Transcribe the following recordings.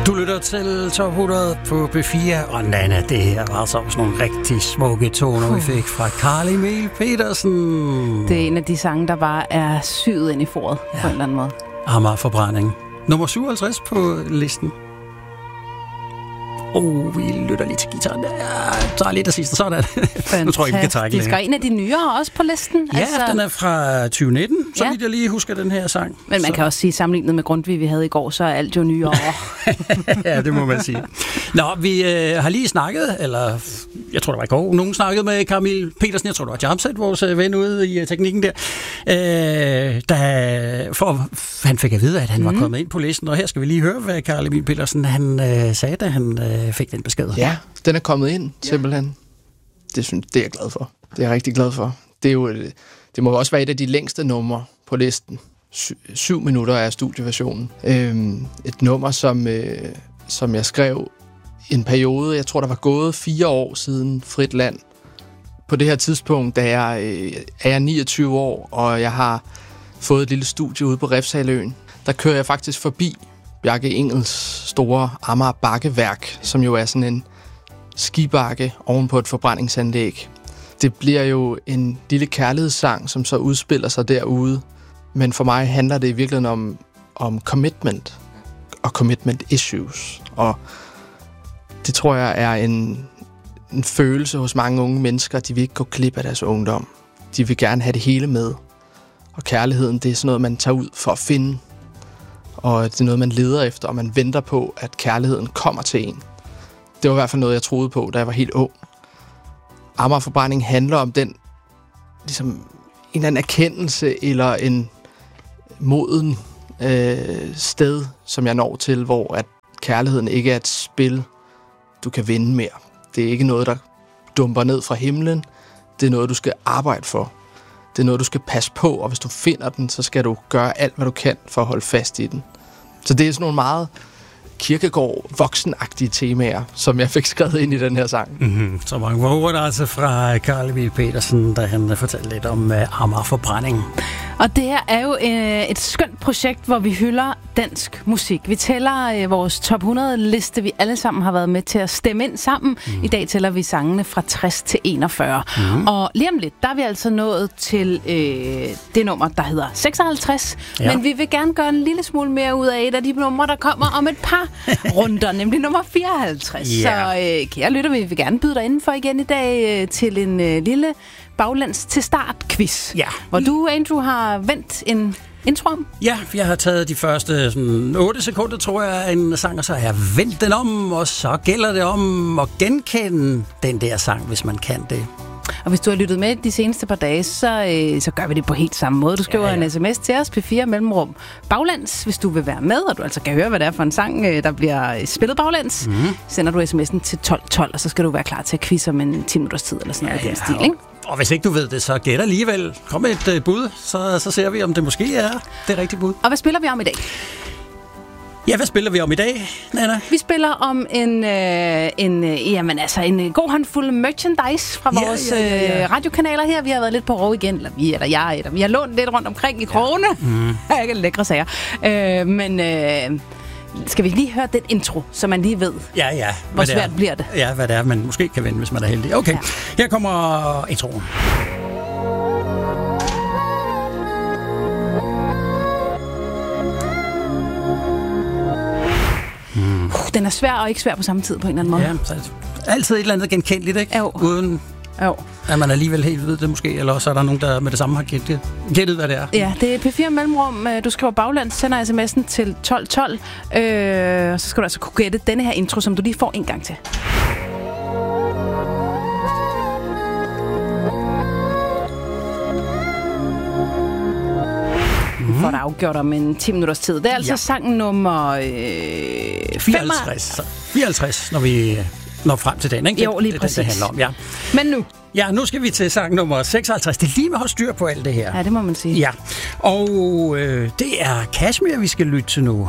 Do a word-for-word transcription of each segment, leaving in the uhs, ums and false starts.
Du lytter til Top hundrede på B fire, og Nana, det her var så også nogle rigtig smukke toner, vi fik fra Carl Emil Petersen. Det er en af de sange, der bare er syet ind i foret ja. På en eller anden måde. Amagerforbrænding. Nummer syvoghalvtreds på listen. Oh, vi lytter lige til gitaren. Ja, tager lige det sidste, sådan. Nu tror jeg ikke, vi kan trække længere. Det skal en af de nyere også på listen. Ja, altså... den er fra tyve nitten, så ja. vidt jeg lige husker den her sang. Men man så. Kan også sige, sammenlignet med Grundtvig, vi havde i går, så er alt jo nyere. Ja, det må man sige. Nå, vi øh, har lige snakket, eller jeg tror, det var i går, nogen snakkede med Carl Emil Petersen, jeg tror, det var Jamset, vores øh, ven ude i øh, teknikken der, øh, da, for han fik at vide, at han mm. var kommet ind på listen, og her skal vi lige høre, hvad Carl Emil Petersen han, øh, sagde, da han øh, fik den besked. Ja, den er kommet ind, simpelthen. Det, synes, det er jeg glad for. Det er jeg rigtig glad for. Det, er jo, det må også være et af de længste numre på listen. Sy- syv minutter er studieversionen. Øhm, et nummer, som, øh, som jeg skrev i en periode, jeg tror, der var gået fire år siden Frit Land. På det her tidspunkt, da jeg øh, er jeg niogtyve år, og jeg har fået et lille studie ude på Refshaløen. Der kører jeg faktisk forbi Bjarke Ingels store Amager Bakkeværk, som jo er sådan en skibakke oven på et forbrændingsanlæg. Det bliver jo en lille kærlighedssang, som så udspiller sig derude. Men for mig handler det i virkeligheden om, om commitment og commitment issues. Og det tror jeg er en, en følelse hos mange unge mennesker, de vil ikke gå glip af deres ungdom. De vil gerne have det hele med. Og kærligheden, det er sådan noget, man tager ud for at finde. Og det er noget, man leder efter, og man venter på, at kærligheden kommer til en. Det var i hvert fald noget, jeg troede på, da jeg var helt ung. Amagerforbrænding handler om den, ligesom en eller anden erkendelse, eller en moden øh, sted, som jeg når til, hvor at kærligheden ikke er et spil, du kan vinde mere. Det er ikke noget, der dumper ned fra himlen. Det er noget, du skal arbejde for. Det er noget, du skal passe på, og hvis du finder den, så skal du gøre alt, hvad du kan for at holde fast i den. Så det er sådan nogle meget Kierkegaard voksenagtige temaer, som jeg fik skrevet ind i den her sang. Mm-hmm. Så mange var der altså fra Carl Emil Petersen, da han fortalte lidt om uh, Amagerforbrænding. Og det her er jo øh, et skønt projekt, hvor vi hylder dansk musik. Vi tæller øh, vores top hundrede-liste, vi alle sammen har været med til at stemme ind sammen. Mm. I dag tæller vi sangene fra tres til enogfyrre. Mm. Og lige om lidt, der er vi altså nået til øh, det nummer, der hedder seksoghalvtreds. Ja. Men vi vil gerne gøre en lille smule mere ud af et af de numre, der kommer om et par runder, nemlig nummer fireoghalvtreds. Yeah. Så øh, kære lytter, vi vil gerne byde dig indenfor igen i dag øh, til en øh, lille baglands til start quiz. Ja. Hvor du, Andrew, har vendt en intro om. Ja, jeg har taget de første sådan, otte sekunder, tror jeg, af en sang, og så har jeg vendt den om, og så gælder det om at genkende den der sang, hvis man kan det. Og hvis du har lyttet med de seneste par dage, så, øh, så gør vi det på helt samme måde. Du skriver ja, ja. en sms til os, P fire mellemrum baglands, hvis du vil være med, og du altså kan høre, hvad det er for en sang, øh, der bliver spillet baglands. Mm-hmm. Sender du sms'en til tolv tolv, og så skal du være klar til at quizze om en ti minutters tid, eller sådan noget ja, ja. stil, ikke? Og hvis ikke du ved det, så gæt alligevel. Kom med et uh, bud, så, så ser vi, om det måske er det rigtige bud. Og hvad spiller vi om i dag? Ja, hvad spiller vi om i dag, Nana? Vi spiller om en, øh, en, øh, jamen, altså en god håndfuld merchandise fra ja, vores ja, ja, ja. Øh, radiokanaler her. Vi har været lidt på rov igen, eller vi, eller jeg, eller vi har lånt lidt rundt omkring i krogene. Ja. Mm. Ikke lækre sager. Øh, men øh, skal vi lige høre den intro, så man lige ved, ja, ja. hvor svært bliver det? Ja, hvad det er, man måske kan vinde, hvis man er heldig. Okay, ja. Her kommer introen. Mm. Den er svær og ikke svær på samme tid på en eller anden måde. Ja, så altid et eller andet genkendeligt, ikke? Jo. Uden jo. at man alligevel helt ved det måske, eller også er der nogen, der med det samme har gættet, gættet hvad det er. Ja, det er P fire mellemrum. Du skriver baglands, sender sms'en til tolv tolv, øh, og så skal du altså kunne gætte denne her intro, som du lige får en gang til. Mm. For at afgjort om en ti minutters tid. Det er altså ja. sang nummer øh, fireoghalvtreds. fireoghalvtreds, når vi når frem til den, ikke? Jo, lige det, præcis. Det, det handler om, ja. Men nu? Ja, nu skal vi til sang nummer seksoghalvtreds. Det er lige med at holde styr på alt det her. Ja, det må man sige. Ja, og øh, det er Kashmir, vi skal lytte til nu.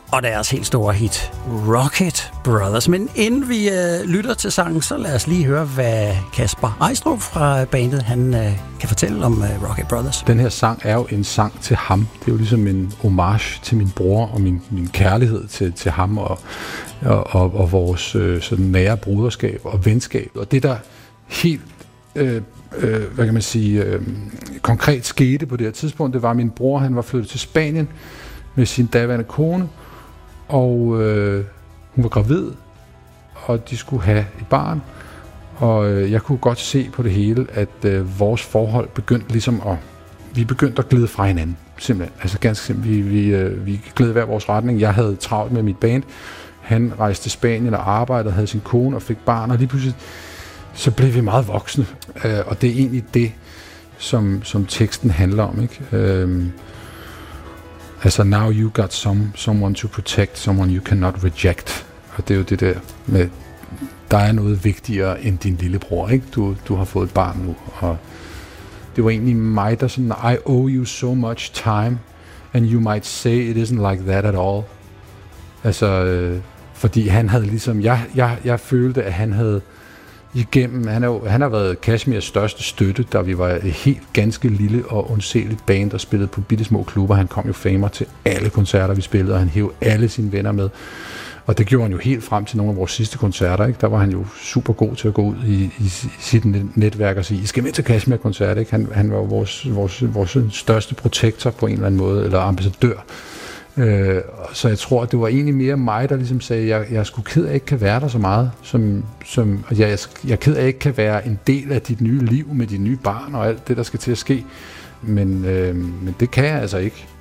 og deres helt store hit, Rocket Brothers. Men inden vi øh, lytter til sangen, så lad os lige høre, hvad Kasper Eistrup fra bandet han øh, kan fortælle om øh, Rocket Brothers. Den her sang er jo en sang til ham. Det er jo ligesom en homage til min bror og min, min kærlighed til, til ham og, og, og, og vores øh, sådan nære broderskab og venskab. Og det, der helt øh, øh, hvad kan man sige, øh, konkret skete på det her tidspunkt, det var, at min bror han var flyttet til Spanien med sin daværende kone, og øh, hun var gravid, og de skulle have et barn, og øh, jeg kunne godt se på det hele, at øh, vores forhold begyndte ligesom at, vi begyndte at glide fra hinanden, simpelthen. Altså ganske simpelthen, vi, vi, øh, vi gled hver vores retning. Jeg havde travlt med mit band, han rejste til Spanien og arbejdede, havde sin kone og fik barn, og lige pludselig så blev vi meget voksne, øh, og det er egentlig det, som, som teksten handler om, ikke? Øh, Altså, now you got some, someone to protect, someone you cannot reject. Og det er jo det der med, der er noget vigtigere end din lillebror, ikke? Du, du har fået et barn nu, og det var egentlig mig, der sådan, I owe you so much time, and you might say it isn't like that at all. Altså, øh, fordi han havde ligesom, jeg, jeg, jeg følte, at han havde igennem, han, er jo, han har været Kashmirs største støtte, da vi var et helt ganske lille og undseligt band, der spillede på bittesmå klubber. Han kom jo famer til alle koncerter, vi spillede, og han hævde alle sine venner med. Og det gjorde han jo helt frem til nogle af vores sidste koncerter, ikke? Der var han jo super god til at gå ud i, i, i sit netværk og sige, I skal med til Kashmir-koncert, ikke? Han, han var jo vores, vores, vores største protektor på en eller anden måde, eller ambassadør. Øh, så jeg tror, at det var egentlig mere mig, der ligesom sagde, at jeg, jeg er sgu ked af, at jeg ikke kan være der så meget, som, som jeg, jeg, jeg er ked af, at jeg ikke kan være en del af dit nye liv med dit nye barn og alt det, der skal til at ske. Men, øh, men det kan jeg altså ikke.